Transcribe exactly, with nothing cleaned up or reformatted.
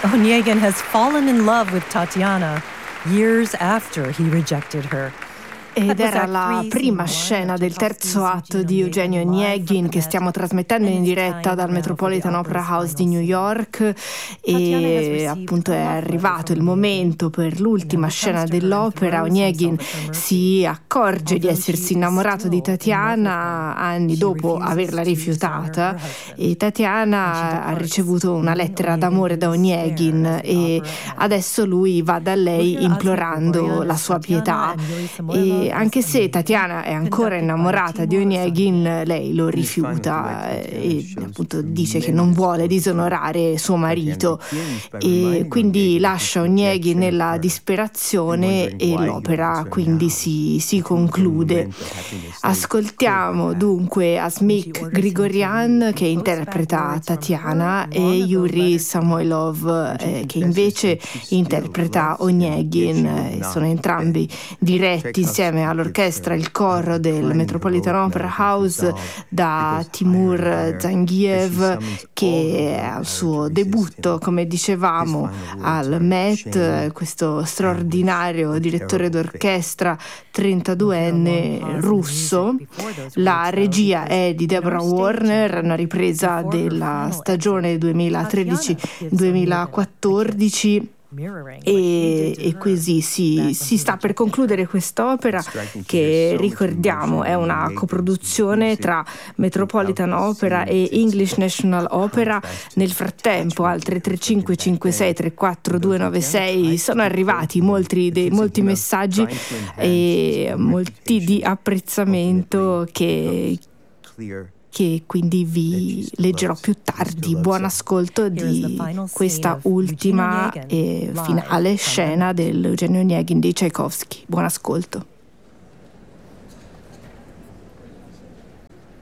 Onegin has fallen in love with Tatiana years after he rejected her. Ed era la prima scena del terzo atto di Eugenio Onegin che stiamo trasmettendo in diretta dal Metropolitan Opera House di New York, e appunto è arrivato il momento per l'ultima scena dell'opera. Onegin si accorge di essersi innamorato di Tatiana anni dopo averla rifiutata, e Tatiana ha ricevuto una lettera d'amore da Onegin e adesso lui va da lei implorando la sua pietà. E anche se Tatiana è ancora innamorata di Onegin, lei lo rifiuta e appunto dice che non vuole disonorare suo marito, e quindi lascia Onegin nella disperazione e l'opera quindi si, si conclude. Ascoltiamo dunque Asmik Grigorian che interpreta Tatiana e Yuri Samoilov eh, che invece interpreta Onegin. Eh, sono entrambi diretti insieme all'orchestra, il coro del Metropolitan Opera House da Timur Zangiev, che è al suo debutto, come dicevamo, al Met, questo straordinario direttore d'orchestra trentaduenne russo. La regia è di Deborah Warner, una ripresa della stagione duemilatredici duemilaquattordici. E, e così si, si sta per concludere quest'opera che, ricordiamo, è una coproduzione tra Metropolitan Opera e English National Opera. Nel frattempo al tre tre cinque cinque sei tre quattro due nove sei sono arrivati molti, dei, molti messaggi e molti di apprezzamento che che quindi vi leggerò più tardi. Buon ascolto di questa ultima e finale scena dell'Eugenio Onegin di Tchaikovsky. Buon ascolto.